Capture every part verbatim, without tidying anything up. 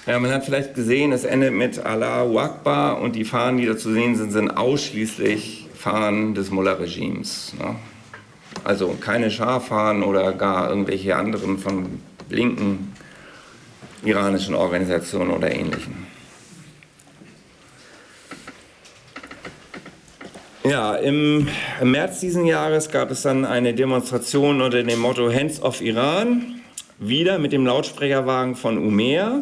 Ja, man hat vielleicht gesehen, es endet mit Allahu Akbar und die Fahnen, die da zu sehen sind, sind ausschließlich Fahnen des Mullah-Regimes. Ne? Also keine Schah-Fahnen oder gar irgendwelche anderen von linken iranischen Organisationen oder Ähnlichen. Ja, im, im März diesen Jahres gab es dann eine Demonstration unter dem Motto Hands off Iran, wieder mit dem Lautsprecherwagen von Umair.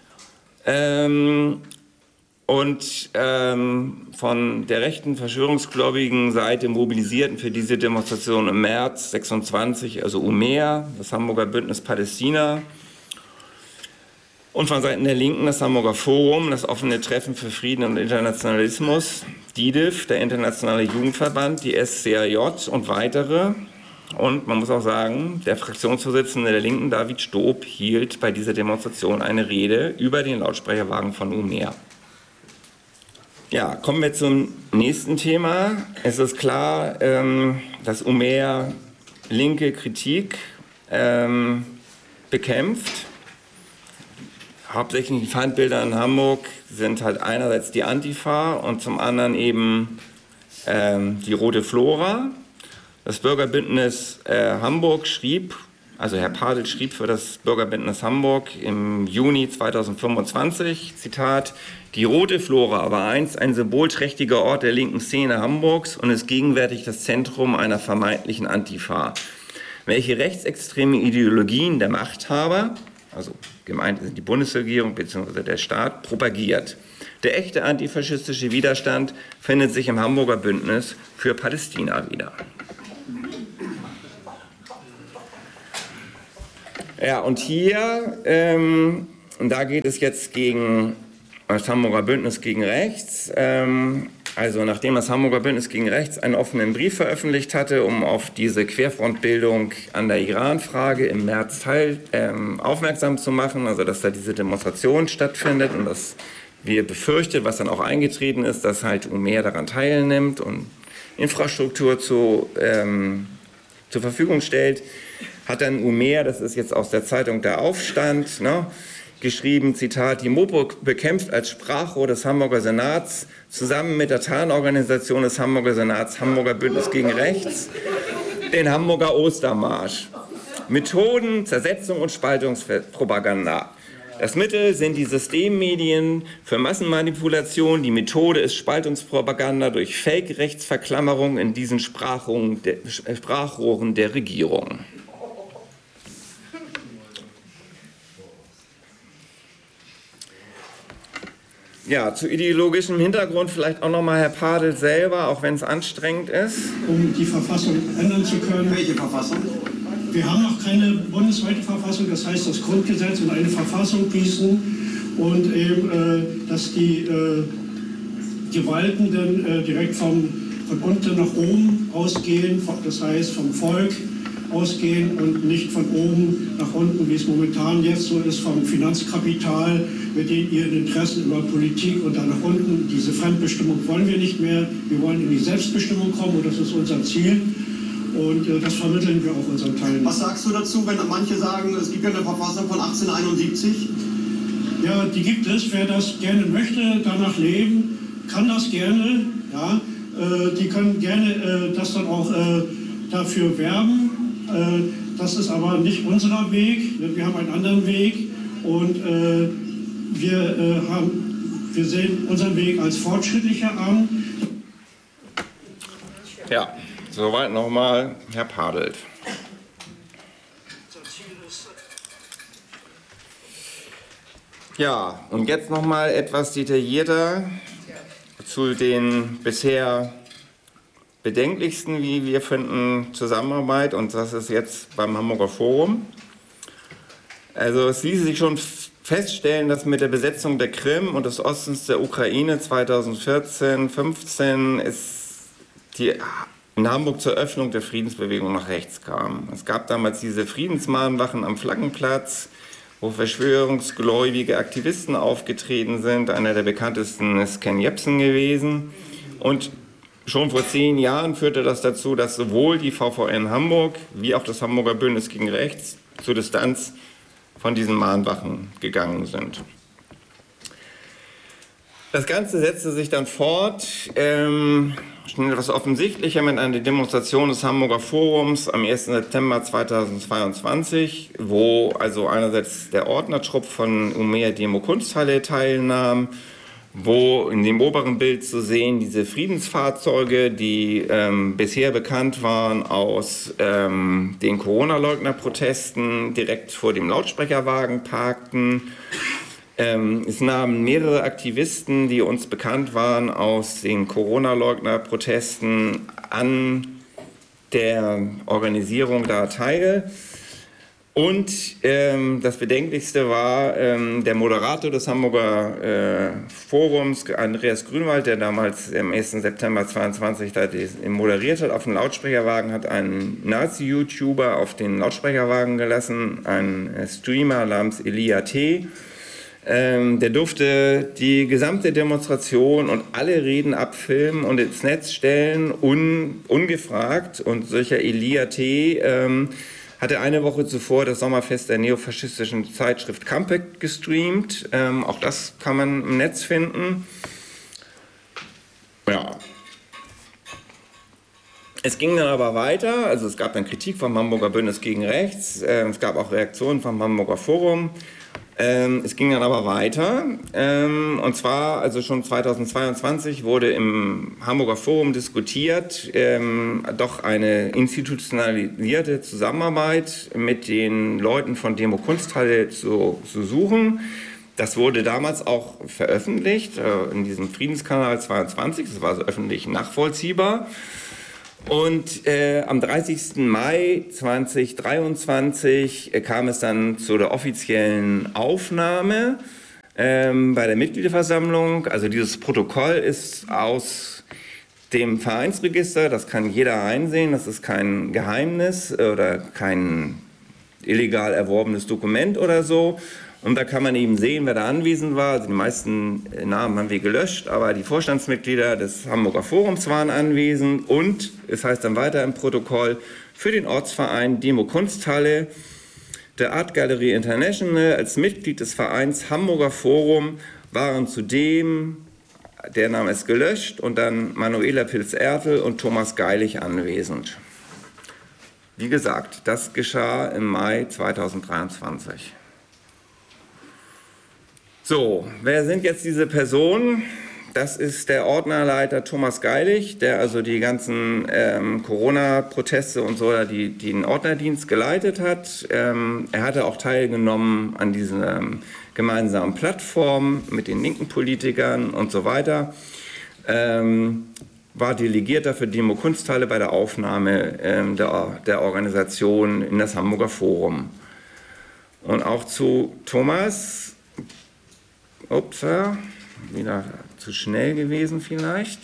Ähm, und ähm, von der rechten verschwörungsgläubigen Seite mobilisierten für diese Demonstration im März sechsundzwanzig, also Umair, das Hamburger Bündnis Palästina, und von Seiten der Linken das Hamburger Forum, das offene Treffen für Frieden und Internationalismus, D I D I F, der Internationale Jugendverband, die S C A J und weitere. Und man muss auch sagen, der Fraktionsvorsitzende der Linken, David Stob, hielt bei dieser Demonstration eine Rede über den Lautsprecherwagen von Umair. Ja, kommen wir zum nächsten Thema. Es ist klar, ähm, dass Umair linke Kritik ähm, bekämpft. Hauptsächlich die Feindbilder in Hamburg sind halt einerseits die Antifa und zum anderen eben ähm, die Rote Flora. Das Bürgerbündnis äh, Hamburg schrieb, also Herr Padel schrieb für das Bürgerbündnis Hamburg im Juni zweitausendfünfundzwanzig, Zitat, die Rote Flora war einst ein symbolträchtiger Ort der linken Szene Hamburgs und ist gegenwärtig das Zentrum einer vermeintlichen Antifa, welche rechtsextreme Ideologien der Machthaber, also gemeint sind die Bundesregierung bzw. der Staat, propagiert. Der echte antifaschistische Widerstand findet sich im Hamburger Bündnis für Palästina wieder. Ja, und hier, ähm, da geht es jetzt gegen das Hamburger Bündnis gegen Rechts. Ähm, also nachdem das Hamburger Bündnis gegen Rechts einen offenen Brief veröffentlicht hatte, um auf diese Querfrontbildung an der Iran-Frage im März teil, ähm, aufmerksam zu machen, also dass da diese Demonstration stattfindet und dass wir befürchtet, was dann auch eingetreten ist, dass halt Umair daran teilnimmt und Infrastruktur zu, ähm, zur Verfügung stellt, hat dann Umair, das ist jetzt aus der Zeitung Der Aufstand, ne, geschrieben, Zitat, die Mopo bekämpft als Sprachrohr des Hamburger Senats zusammen mit der Tarnorganisation des Hamburger Senats, Hamburger Bündnis gegen Rechts, den Hamburger Ostermarsch. Methoden, Zersetzung und Spaltungspropaganda. Das Mittel sind die Systemmedien für Massenmanipulation. Die Methode ist Spaltungspropaganda durch Fake-Rechtsverklammerung in diesen Sprachrohren der, Sprachrohren der Regierung. Ja, zu ideologischem Hintergrund vielleicht auch noch mal Herr Padel selber, auch wenn es anstrengend ist. Um die Verfassung ändern zu können. Welche Verfassung? Wir haben noch keine bundesweite Verfassung, das heißt das Grundgesetz in eine Verfassung gießen und eben, äh, dass die äh, Gewalten dann äh, direkt vom, von unten nach oben ausgehen, das heißt vom Volk ausgehen und nicht von oben nach unten, wie es momentan jetzt so ist, vom Finanzkapital, mit denen ihren Interessen über Politik und dann nach unten. Diese Fremdbestimmung wollen wir nicht mehr. Wir wollen in die Selbstbestimmung kommen und das ist unser Ziel. Und äh, das vermitteln wir auch unseren Teilnehmern. Was sagst du dazu, wenn manche sagen, es gibt ja eine Verfassung von achtzehnhunderteinundsiebzig? Ja, die gibt es. Wer das gerne möchte, danach leben, kann das gerne. Ja, äh, die können gerne äh, das dann auch äh, dafür werben. Äh, das ist aber nicht unser Weg. Wir haben einen anderen Weg und äh, wir, äh, haben, wir sehen unseren Weg als fortschrittlicher an. Ja. Soweit nochmal Herr Padelt. Ja, und jetzt nochmal etwas detaillierter zu den bisher bedenklichsten, wie wir finden, Zusammenarbeit, und das ist jetzt beim Hamburger Forum. Also es ließ sich schon feststellen, dass mit der Besetzung der Krim und des Ostens der Ukraine zweitausendvierzehn fünfzehn ist die in Hamburg zur Öffnung der Friedensbewegung nach rechts kam. Es gab damals diese Friedensmahnwachen am Flaggenplatz, wo verschwörungsgläubige Aktivisten aufgetreten sind. Einer der bekanntesten ist Ken Jebsen gewesen. Und schon vor zehn Jahren führte das dazu, dass sowohl die V V N Hamburg wie auch das Hamburger Bündnis gegen Rechts zur Distanz von diesen Mahnwachen gegangen sind. Das Ganze setzte sich dann fort, ähm, schon etwas offensichtlicher mit einer Demonstration des Hamburger Forums am ersten September zweitausendzweiundzwanzig, wo also einerseits der Ordnertrupp von Umeå Demo Kunsthalle teilnahm, wo in dem oberen Bild zu sehen diese Friedensfahrzeuge, die ähm, bisher bekannt waren aus ähm, den Corona-Leugner-Protesten, direkt vor dem Lautsprecherwagen parkten. Ähm, es nahmen mehrere Aktivisten, die uns bekannt waren aus den Corona-Leugner-Protesten, an der Organisierung da teil. Und ähm, das Bedenklichste war ähm, der Moderator des Hamburger äh, Forums, Andreas Grünwald, der damals am ersten September zweitausendzweiundzwanzig da die, moderiert hat. Auf dem Lautsprecherwagen hat einen Nazi-YouTuber auf den Lautsprecherwagen gelassen, ein äh, Streamer namens Elia T. Ähm, der durfte die gesamte Demonstration und alle Reden abfilmen und ins Netz stellen, un, ungefragt. Und solcher Elia T. Ähm, hatte eine Woche zuvor das Sommerfest der neofaschistischen Zeitschrift Campek gestreamt. Ähm, auch das kann man im Netz finden. Ja. Es ging dann aber weiter. Also es gab dann Kritik vom Hamburger Bündnis gegen Rechts. Ähm, es gab auch Reaktionen vom Hamburger Forum. Ähm, es ging dann aber weiter, ähm, und zwar also schon zweitausendzweiundzwanzig wurde im Hamburger Forum diskutiert, ähm, doch eine institutionalisierte Zusammenarbeit mit den Leuten von Demo Kunsthalle zu, zu suchen. Das wurde damals auch veröffentlicht äh, in diesem Friedenskanal zweiundzwanzig, das war also öffentlich nachvollziehbar. Und äh, am dreißigsten Mai zweitausenddreiundzwanzig äh, kam es dann zu der offiziellen Aufnahme ähm, bei der Mitgliederversammlung. Also dieses Protokoll ist aus dem Vereinsregister, das kann jeder einsehen, das ist kein Geheimnis oder kein illegal erworbenes Dokument oder so. Und da kann man eben sehen, wer da anwesend war. Also die meisten Namen haben wir gelöscht, aber die Vorstandsmitglieder des Hamburger Forums waren anwesend. Und es heißt dann weiter im Protokoll, für den Ortsverein Demo Kunsthalle, der Art Gallery International als Mitglied des Vereins Hamburger Forum waren zudem, der Name ist gelöscht, und dann Manuela Pilz-Ertel und Thomas Geilig anwesend. Wie gesagt, das geschah im Mai zweitausenddreiundzwanzig. So, wer sind jetzt diese Personen? Das ist der Ordnerleiter Thomas Geilig, der also die ganzen ähm, Corona-Proteste und so, die, die den Ordnerdienst geleitet hat. Ähm, er hatte auch teilgenommen an diesen ähm, gemeinsamen Plattformen mit den linken Politikern und so weiter. Ähm, war Delegierter für Demo Kunsthalle bei der Aufnahme ähm, der, der Organisation in das Hamburger Forum. Und auch zu Thomas. Ups, wieder zu schnell gewesen vielleicht.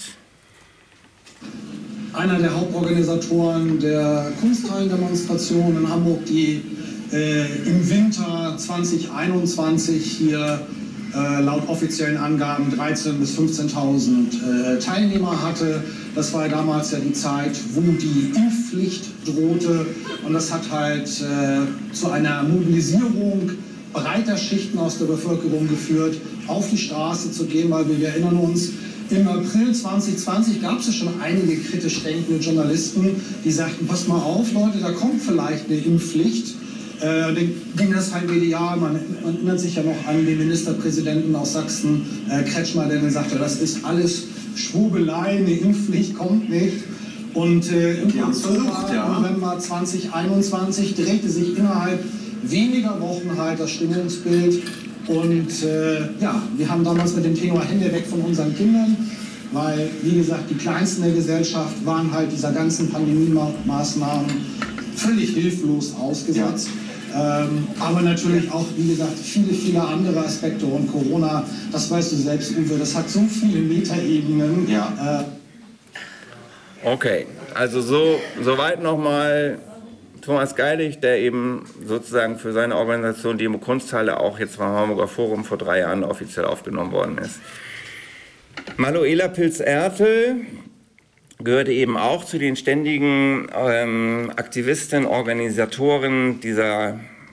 Einer der Hauptorganisatoren der Kunsthallendemonstration in Hamburg, die äh, im Winter zweitausendeinundzwanzig hier äh, laut offiziellen Angaben dreizehntausend bis fünfzehntausend äh, Teilnehmer hatte. Das war damals ja die Zeit, wo die Impfpflicht drohte, und das hat halt äh, zu einer Mobilisierung breiter Schichten aus der Bevölkerung geführt, auf die Straße zu gehen, weil wir erinnern uns, im April zweitausendzwanzig gab es ja schon einige kritisch denkende Journalisten, die sagten, pass mal auf, Leute, da kommt vielleicht eine Impfpflicht. Äh, dann ging das halt medial, man, man erinnert sich ja noch an den Ministerpräsidenten aus Sachsen, äh, Kretschmer, der dann sagte, das ist alles Schwurbelei, eine Impfpflicht kommt nicht. Und äh, im Oktober, ja. November zweitausendeinundzwanzig drehte sich innerhalb weniger Wochen halt das Stimmungsbild, und äh, ja, wir haben damals mit dem Tenor Hände weg von unseren Kindern, weil, wie gesagt, die Kleinsten der Gesellschaft waren halt dieser ganzen Pandemie-Maßnahmen völlig hilflos ausgesetzt. Ja. Ähm, aber natürlich auch, wie gesagt, viele, viele andere Aspekte, und Corona, das weißt du selbst, Uwe, das hat so viele Metaebenen. Ja. Äh, okay, also so soweit nochmal Thomas Geilig, der eben sozusagen für seine Organisation Demo Kunsthalle auch jetzt vom Hamburger Forum vor drei Jahren offiziell aufgenommen worden ist. Manuela Pilz-Ertel gehörte eben auch zu den ständigen ähm, Aktivisten, Organisatoren dieser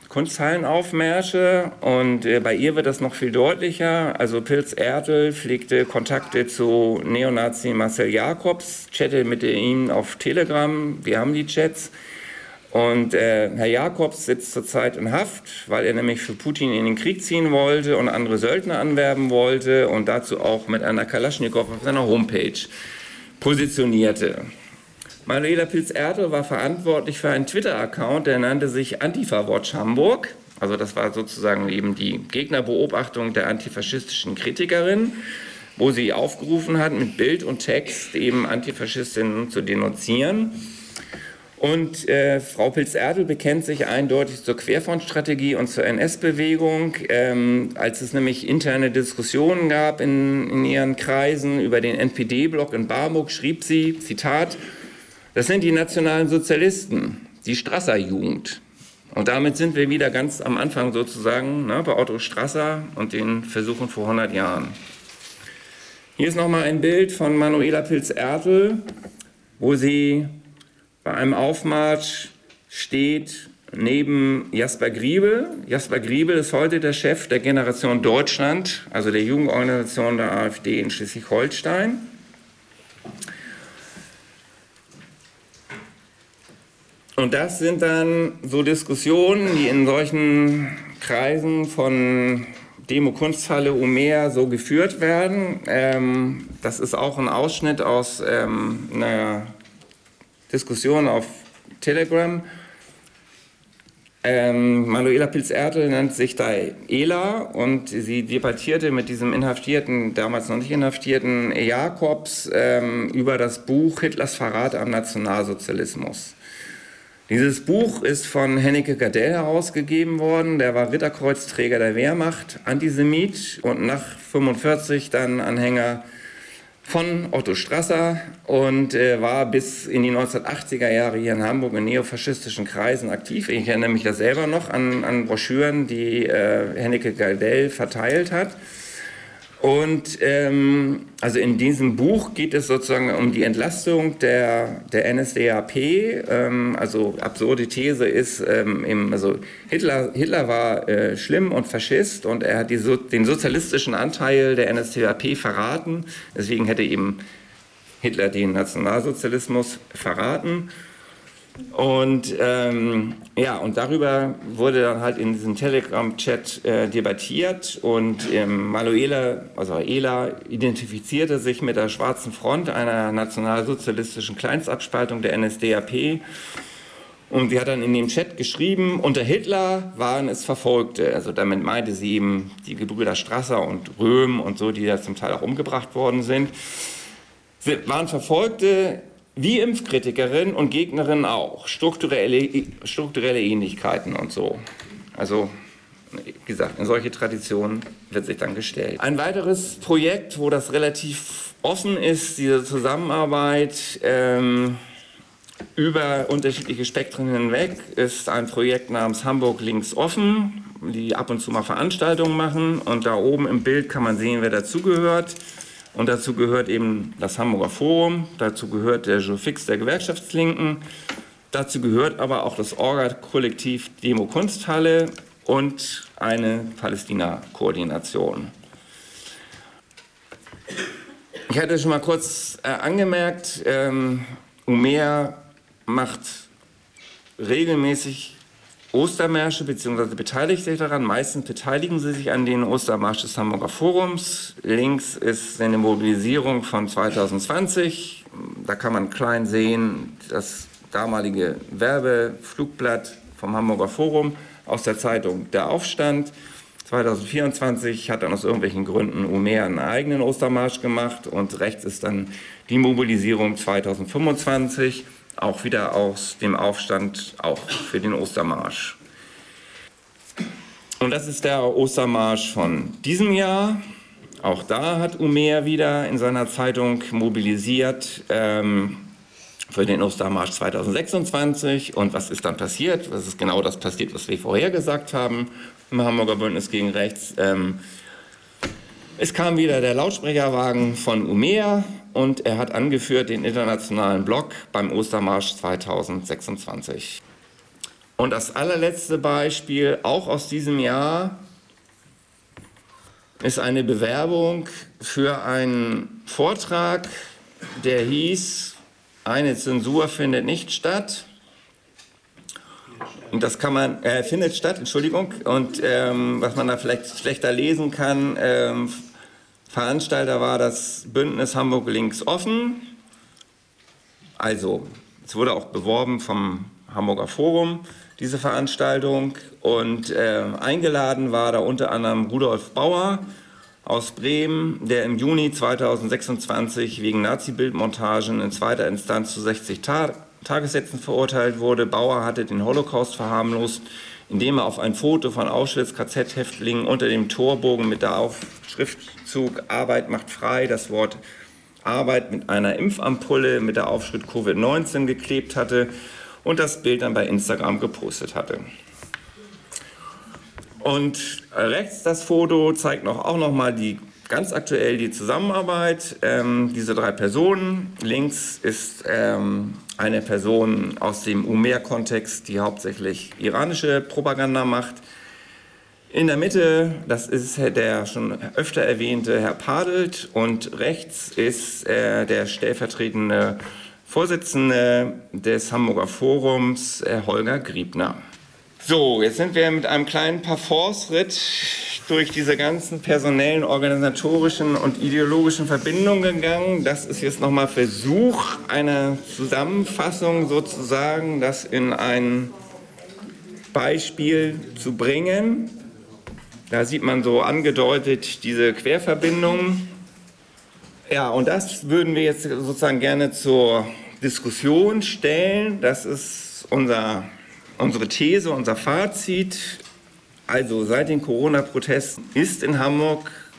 Kunsthallenaufmärsche und äh, bei ihr wird das noch viel deutlicher. Also Pilz Ertel pflegte Kontakte zu Neonazi Marcel Jacobs, chatte mit ihm auf Telegram, wir haben die Chats. Und äh, Herr Jacobs sitzt zurzeit in Haft, weil er nämlich für Putin in den Krieg ziehen wollte und andere Söldner anwerben wollte und dazu auch mit einer Kalaschnikow auf seiner Homepage positionierte. Manuela Pilz-Ertel war verantwortlich für einen Twitter-Account, der nannte sich Antifa-Watch Hamburg. Also das war sozusagen eben die Gegnerbeobachtung der antifaschistischen Kritikerin, wo sie aufgerufen hat, mit Bild und Text eben Antifaschistinnen zu denunzieren. Und äh, Frau Pilz-Ertel bekennt sich eindeutig zur Querfrontstrategie und zur N S-Bewegung. Ähm, als es nämlich interne Diskussionen gab in, in ihren Kreisen über den N P D-Block in Barmbek, schrieb sie, Zitat, das sind die nationalen Sozialisten, die Strasser-Jugend. Und damit sind wir wieder ganz am Anfang sozusagen, ne, bei Otto Strasser und den Versuchen vor hundert Jahren. Hier ist nochmal ein Bild von Manuela Pilz-Ertel, wo sie bei einem Aufmarsch steht neben Jasper Griebel. Jasper Griebel ist heute der Chef der Generation Deutschland, also der Jugendorganisation der AfD in Schleswig-Holstein. Und das sind dann so Diskussionen, die in solchen Kreisen von Demo Kunsthalle Umeå so geführt werden. Ähm, das ist auch ein Ausschnitt aus ähm, einer Diskussion auf Telegram. Ähm, Manuela Pilz-Ertel nennt sich da Ela und sie debattierte mit diesem inhaftierten, damals noch nicht inhaftierten Jacobs ähm, über das Buch Hitlers Verrat am Nationalsozialismus. Dieses Buch ist von Hennecke Gardell herausgegeben worden. Der war Ritterkreuzträger der Wehrmacht, Antisemit und nach neunzehnhundertfünfundvierzig dann Anhänger von Otto Strasser und äh, war bis in die neunzehnhundertachtziger Jahre hier in Hamburg in neofaschistischen Kreisen aktiv. Ich erinnere mich da selber noch an, an Broschüren, die äh, Hennecke Gardell verteilt hat. Und ähm, also in diesem Buch geht es sozusagen um die Entlastung der, der N S D A P. Ähm, also absurde These ist, ähm, eben, also Hitler, Hitler war äh, schlimm und Faschist und er hat die, so, den sozialistischen Anteil der N S D A P verraten. Deswegen hätte eben Hitler den Nationalsozialismus verraten. Und ähm, ja, und darüber wurde dann halt in diesem Telegram-Chat äh, debattiert und ähm, Manuela, also Ela, identifizierte sich mit der Schwarzen Front, einer nationalsozialistischen Kleinstabspaltung der N S D A P. Und sie hat dann in dem Chat geschrieben, unter Hitler waren es Verfolgte. Also damit meinte sie eben die Gebrüder Strasser und Röhm und so, die da zum Teil auch umgebracht worden sind. Sie waren Verfolgte, wie Impfkritikerin und Gegnerin auch, strukturelle, strukturelle Ähnlichkeiten und so. Also, wie gesagt, in solche Traditionen wird sich dann gestellt. Ein weiteres Projekt, wo das relativ offen ist, diese Zusammenarbeit ähm, über unterschiedliche Spektren hinweg, ist ein Projekt namens Hamburg Links Offen, die ab und zu mal Veranstaltungen machen. Und da oben im Bild kann man sehen, wer dazugehört. Und dazu gehört eben das Hamburger Forum, dazu gehört der Jurfix der Gewerkschaftslinken, dazu gehört aber auch das Orga-Kollektiv Demo Kunsthalle und eine Palästina-Koordination. Ich hatte schon mal kurz äh, angemerkt, ähm, Umeå macht regelmäßig Ostermärsche bzw. beteiligt sich daran. Meistens beteiligen sie sich an den Ostermarsch des Hamburger Forums. Links ist eine Mobilisierung von zweitausendzwanzig. Da kann man klein sehen, das damalige Werbeflugblatt vom Hamburger Forum aus der Zeitung Der Aufstand. zweitausendvierundzwanzig hat dann aus irgendwelchen Gründen Umeå einen eigenen Ostermarsch gemacht und rechts ist dann die Mobilisierung zweitausendfünfundzwanzig. Auch wieder aus dem Aufstand, auch für den Ostermarsch. Und das ist der Ostermarsch von diesem Jahr. Auch da hat Umeå wieder in seiner Zeitung mobilisiert ähm, für den Ostermarsch zweitausendsechsundzwanzig. Und was ist dann passiert? Was ist genau das passiert, was wir vorher gesagt haben im Hamburger Bündnis gegen Rechts? Ähm, es kam wieder der Lautsprecherwagen von Umeå und er hat angeführt den internationalen Block beim Ostermarsch zweitausendsechsundzwanzig. Und das allerletzte Beispiel, auch aus diesem Jahr, ist eine Bewerbung für einen Vortrag, der hieß, eine Zensur findet nicht statt. Und das kann man, äh, findet statt, Entschuldigung, und ähm, was man da vielleicht schlechter lesen kann, ähm, Veranstalter war das Bündnis Hamburg Links Offen. Also, es wurde auch beworben vom Hamburger Forum, diese Veranstaltung. Und äh, eingeladen war da unter anderem Rudolf Bauer aus Bremen, der im Juni zweitausendsechsundzwanzig wegen Nazi-Bildmontagen in zweiter Instanz zu sechzig Ta Tagessätzen verurteilt wurde. Bauer hatte den Holocaust verharmlost, indem er auf ein Foto von Auschwitz-K Z-Häftlingen unter dem Torbogen mit der Aufschriftzug Arbeit macht frei das Wort Arbeit mit einer Impfampulle mit der Aufschrift Covid neunzehn geklebt hatte und das Bild dann bei Instagram gepostet hatte. Und rechts das Foto zeigt noch, auch noch mal die, ganz aktuell die Zusammenarbeit. Ähm, diese drei Personen. Links ist ähm, eine Person aus dem Umair-Kontext, die hauptsächlich iranische Propaganda macht. In der Mitte, das ist der schon öfter erwähnte Herr Padelt. Und rechts ist äh, der stellvertretende Vorsitzende des Hamburger Forums, äh, Holger Griebner. So, jetzt sind wir mit einem kleinen Parforce-Ritt durch diese ganzen personellen, organisatorischen und ideologischen Verbindungen gegangen. Das ist jetzt nochmal Versuch einer Zusammenfassung sozusagen, das in ein Beispiel zu bringen. Da sieht man so angedeutet diese Querverbindungen. Ja, und das würden wir jetzt sozusagen gerne zur Diskussion stellen. Das ist unser Unsere These, unser Fazit, also seit den Corona-Protesten ist in Hamburg